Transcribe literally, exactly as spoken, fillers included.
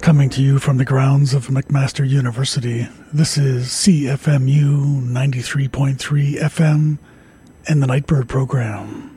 Coming to you from the grounds of McMaster University, this is C F M U ninety-three point three F M and the Nightbird program.